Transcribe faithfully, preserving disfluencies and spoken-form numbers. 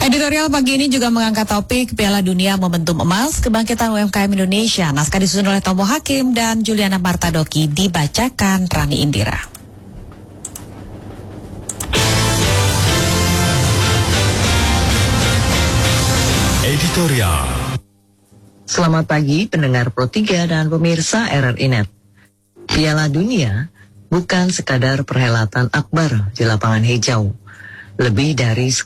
Editorial pagi ini juga mengangkat topik Piala Dunia Momentum Emas Kebangkitan U M K M Indonesia. Naskah disusun oleh Tomo Hakim dan Juliana Martadoki, dibacakan Rani Indira. Editorial. Selamat pagi pendengar Pro tiga dan pemirsa R R I Net. Piala Dunia bukan sekadar perhelatan akbar di lapangan hijau. Lebih dari